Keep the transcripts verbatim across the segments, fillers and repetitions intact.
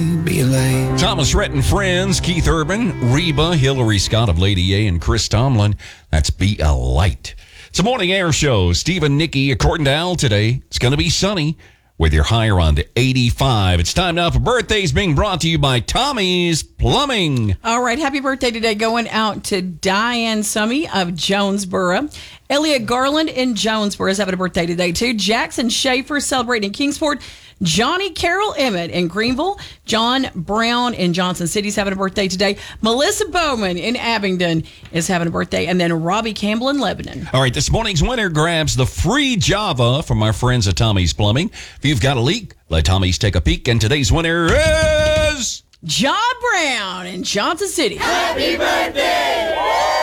Be late. Thomas Rhett and Friends, Keith Urban, Reba, Hillary Scott of Lady A, and Chris Tomlin. That's Be a Light. It's a morning air show. Steve and Nikki, according to Al today, it's going to be sunny with your high around to eighty-five. It's time now for birthdays being brought to you by Tommy's Plumbing. All right, happy birthday today going out to Diane Summy of Jonesboro. Elliot Garland in Jonesboro is having a birthday today, too. Jackson Schaefer celebrating in Kingsport. Johnny Carroll Emmett in Greenville. John Brown in Johnson City is having a birthday today. Melissa Bowman in Abingdon is having a birthday. And then Robbie Campbell in Lebanon. All right, this morning's winner grabs the free Java from our friends at Tommy's Plumbing. If you've got a leak, let Tommy's take a peek. And today's winner is... John Brown in Johnson City. Happy birthday!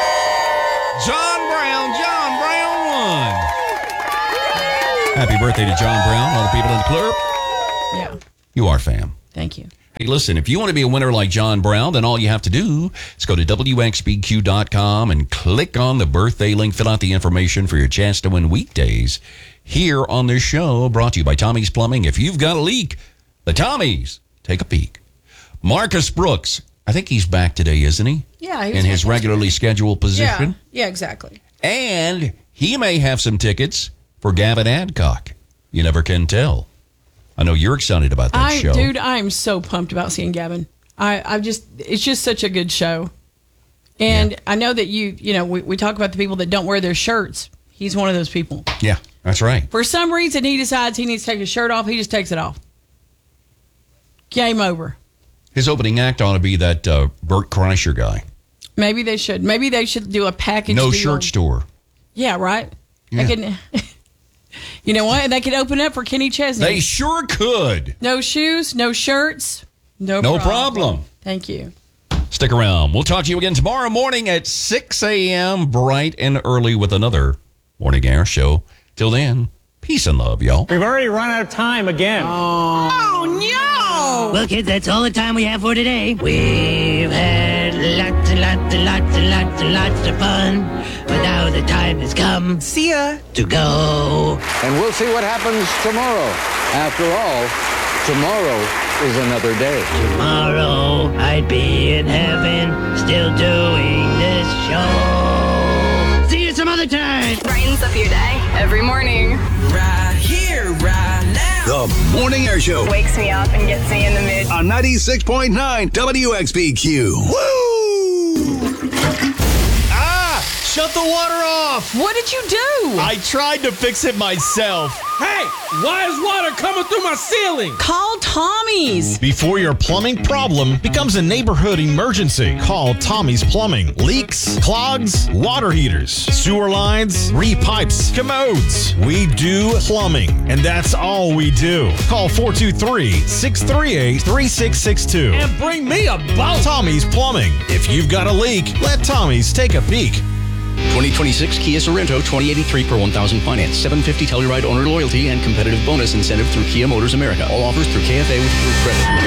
John Brown, John Brown won. Happy birthday to John Brown, all the people in the club. Yeah. You are fam. Thank you. Hey, listen, if you want to be a winner like John Brown, then all you have to do is go to W X B Q dot com and click on the birthday link, fill out the information for your chance to win weekdays here on this show, brought to you by Tommy's Plumbing. If you've got a leak, the Tommies, take a peek. Marcus Brooks, I think he's back today, isn't he? Yeah. He in his regularly scheduled position. Yeah, yeah, exactly. And he may have some tickets for Gavin Adcock. You never can tell. I know you're excited about that I, show. Dude, I'm so pumped about seeing Gavin. I, I just, it's just such a good show. And yeah. I know that you, you know, we, we talk about the people that don't wear their shirts. He's one of those people. Yeah, that's right. For some reason, he decides he needs to take his shirt off. He just takes it off. Game over. His opening act ought to be that uh, Bert Kreischer guy. Maybe they should. Maybe they should do a package No deal. shirt store. Yeah, right? Yeah. They can, you know what? They could open up for Kenny Chesney. They sure could. No shoes, no shirts, no, no problem. problem. Thank you. Stick around. We'll talk to you again tomorrow morning at six a.m. bright and early with another Morning Air show. Till then, peace and love, y'all. We've already run out of time again. Oh, no! Well, kids, that's all the time we have for today. We've had lots and lots and lots and lots and lots of fun, but now the time has come. See ya. To go. And we'll see what happens tomorrow. After all, tomorrow is another day. Tomorrow I'd be in heaven, still doing this show. See you some other time. Brightens up your day every morning. Right here, right now. The Morning Air Show. Wakes me up and gets me in the mood. On ninety-six point nine W X B Q. Woo! Ah! Shut the water off! What did you do? I tried to fix it myself. Hey, why is water coming through my ceiling? Call Tommy's. Before your plumbing problem becomes a neighborhood emergency, call Tommy's Plumbing. Leaks, clogs, water heaters, sewer lines, re-pipes, commodes. We do plumbing, and that's all we do. Call four two three, six three eight, three six six two. And bring me a boat. Tommy's Plumbing. If you've got a leak, let Tommy's take a peek. twenty twenty-six Kia Sorento, twenty eighty-three per one thousand finance. seven fifty Telluride owner loyalty and competitive bonus incentive through Kia Motors America. All offers through K F A with approved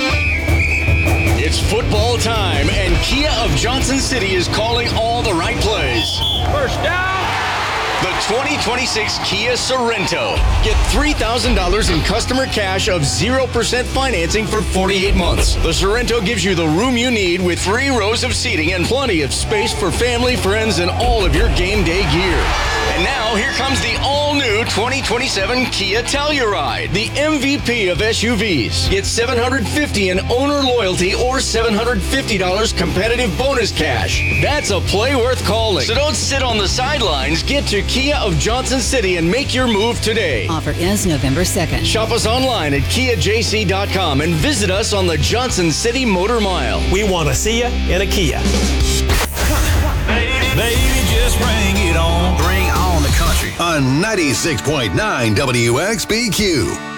credit. It's football time, and Kia of Johnson City is calling all the right plays. First down. The twenty twenty-six Kia Sorento. Get three thousand dollars in customer cash of zero percent financing for forty-eight months. The Sorento gives you the room you need with three rows of seating and plenty of space for family, friends, and all of your game day gear. And now, here comes the all-new twenty twenty-seven Kia Telluride, the M V P of S U Vs. Get seven hundred fifty dollars in owner loyalty or seven hundred fifty dollars competitive bonus cash. That's a play worth calling. So don't sit on the sidelines. Get to Kia of Johnson City and make your move today. Offer ends November second. Shop us online at kia j c dot com and visit us on the Johnson City Motor Mile. We want to see you in a Kia. Baby, baby, just bring it on. Bring on the country. On ninety-six point nine W X B Q.